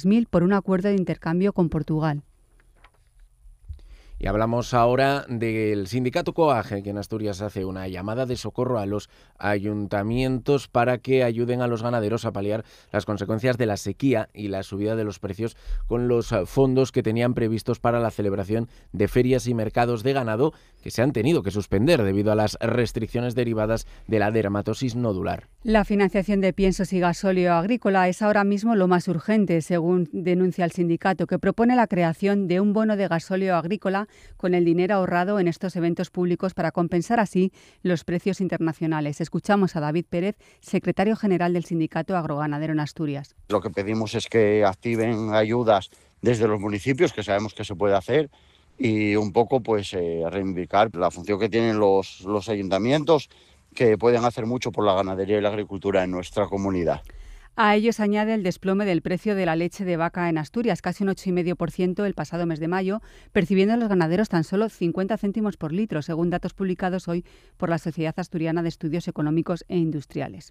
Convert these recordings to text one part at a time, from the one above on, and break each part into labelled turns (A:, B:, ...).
A: 2000 por un acuerdo de intercambio con Portugal.
B: Y hablamos ahora del sindicato COAGE, que en Asturias hace una llamada de socorro a los ayuntamientos para que ayuden a los ganaderos a paliar las consecuencias de la sequía y la subida de los precios con los fondos que tenían previstos para la celebración de ferias y mercados de ganado que se han tenido que suspender debido a las restricciones derivadas de la dermatosis nodular.
A: La financiación de piensos y gasóleo agrícola es ahora mismo lo más urgente, según denuncia el sindicato, que propone la creación de un bono de gasóleo agrícola con el dinero ahorrado en estos eventos públicos para compensar así los precios internacionales. Escuchamos a David Pérez, secretario general del Sindicato Agroganadero en Asturias.
C: Lo que pedimos es que activen ayudas desde los municipios, que sabemos que se puede hacer, y un poco reivindicar la función que tienen los ayuntamientos, que pueden hacer mucho por la ganadería y la agricultura en nuestra comunidad.
A: A ello se añade el desplome del precio de la leche de vaca en Asturias, casi un 8,5% el pasado mes de mayo, percibiendo los ganaderos tan solo 50 céntimos por litro, según datos publicados hoy por la Sociedad Asturiana de Estudios Económicos e Industriales.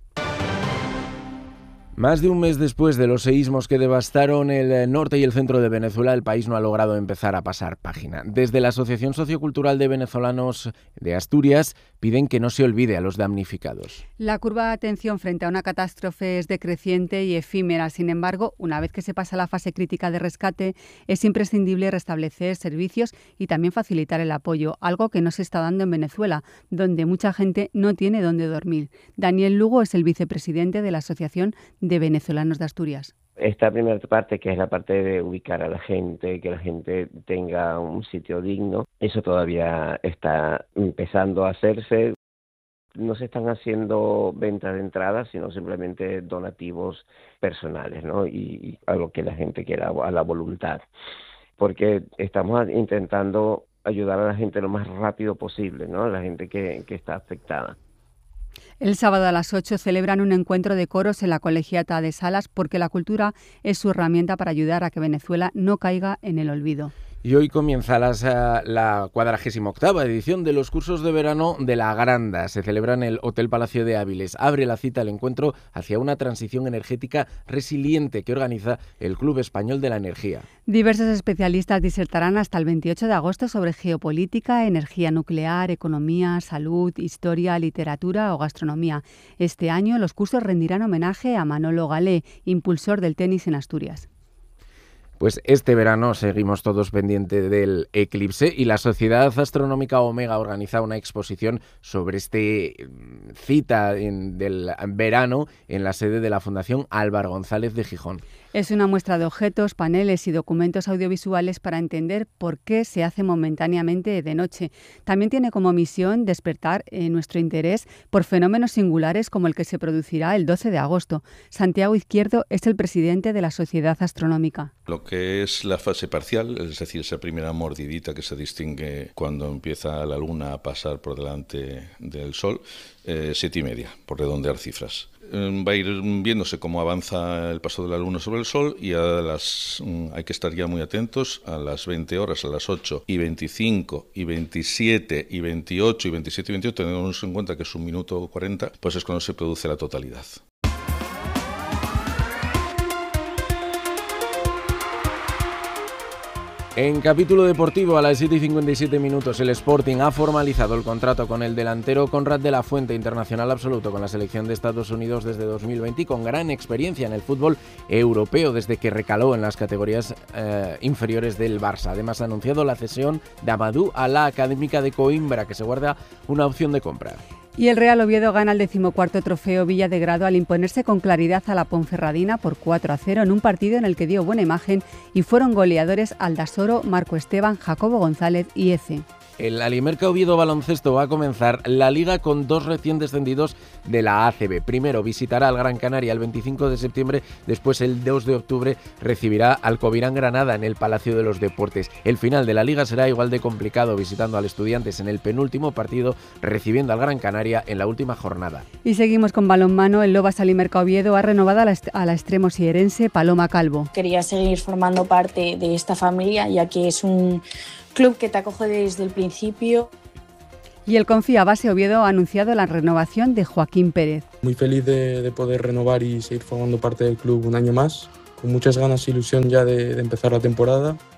B: Más de un mes después de los seísmos que devastaron el norte y el centro de Venezuela, el país no ha logrado empezar a pasar página. Desde la Asociación Sociocultural de Venezolanos de Asturias piden que no se olvide a los damnificados.
A: La curva de atención frente a una catástrofe es decreciente y efímera. Sin embargo, una vez que se pasa la fase crítica de rescate, es imprescindible restablecer servicios y también facilitar el apoyo, algo que no se está dando en Venezuela, donde mucha gente no tiene dónde dormir. Daniel Lugo es el vicepresidente de la Asociación de Venezolanos de Asturias.
D: Esta primera parte, que es la parte de ubicar a la gente, que la gente tenga un sitio digno, eso todavía está empezando a hacerse. No se están haciendo ventas de entradas, sino simplemente donativos personales, ¿no? Y a lo que la gente quiera, a la voluntad. Porque estamos intentando ayudar a la gente lo más rápido posible, ¿no? A la gente que está afectada.
A: El sábado a las 8 celebran un encuentro de coros en la Colegiata de Salas porque la cultura es su herramienta para ayudar a que Venezuela no caiga en el olvido.
B: Y hoy comienza la 48ª edición de los cursos de verano de La Granda. Se celebra en el Hotel Palacio de Áviles. Abre la cita el encuentro hacia una transición energética resiliente que organiza el Club Español de la Energía.
A: Diversos especialistas disertarán hasta el 28 de agosto sobre geopolítica, energía nuclear, economía, salud, historia, literatura o gastronomía. Este año los cursos rendirán homenaje a Manolo Galé, impulsor del tenis en Asturias.
B: Pues este verano seguimos todos pendientes del eclipse y la Sociedad Astronómica Omega organiza una exposición sobre cita del verano en la sede de la Fundación Álvaro González de Gijón.
A: Es una muestra de objetos, paneles y documentos audiovisuales para entender por qué se hace momentáneamente de noche. También tiene como misión despertar nuestro interés por fenómenos singulares como el que se producirá el 12 de agosto. Santiago Izquierdo es el presidente de la Sociedad Astronómica.
E: Lo que es la fase parcial, es decir, esa primera mordidita que se distingue cuando empieza la luna a pasar por delante del Sol, 7:30, por redondear cifras. Va a ir viéndose cómo avanza el paso de la luna sobre el Sol y hay que estar ya muy atentos a las 20 horas, a las 8:25, y 27, y 28, y 27 y 28, tenemos en cuenta que es 1 minuto 40, pues es cuando se produce la totalidad.
B: En capítulo deportivo, a las 7:57, el Sporting ha formalizado el contrato con el delantero Conrad de la Fuente, internacional absoluto con la selección de Estados Unidos desde 2020 y con gran experiencia en el fútbol europeo desde que recaló en las categorías inferiores del Barça. Además, ha anunciado la cesión de Amadou a la Académica de Coimbra, que se guarda una opción de compra.
A: Y el Real Oviedo gana el 14º trofeo Villa de Grado al imponerse con claridad a la Ponferradina por 4-0 en un partido en el que dio buena imagen y fueron goleadores Aldasoro, Marco Esteban, Jacobo González y Eze.
B: El Alimerca Oviedo Baloncesto va a comenzar la Liga con 2 recién descendidos de la ACB. Primero visitará al Gran Canaria el 25 de septiembre, después el 2 de octubre recibirá al Covirán Granada en el Palacio de los Deportes. El final de la Liga será igual de complicado, visitando al Estudiantes en el penúltimo partido, recibiendo al Gran Canaria en la última jornada.
A: Y seguimos con balonmano. El Lobas Alimerca Oviedo ha renovado a la extremo sierense Paloma Calvo.
F: Quería seguir formando parte de esta familia, ya que es un club que te acoge desde el principio.
A: Y el Confía Base Oviedo ha anunciado la renovación de Joaquín Pérez.
G: Muy feliz de poder renovar y seguir formando parte del club un año más. con muchas ganas e ilusión ya de empezar la temporada.